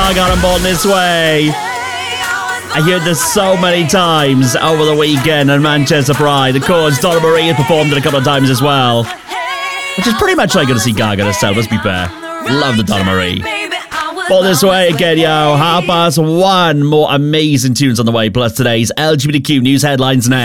Gaga and Born This Way. I heard this so many times over the weekend on Manchester Pride. Of course, Donna Marie has performed it a couple of times as well, which is pretty much like going to see Gaga herself, let's be fair. Love the Donna Marie. Born This Way again, yo. 1:30. More amazing tunes on the way, plus today's LGBTQ news headlines next.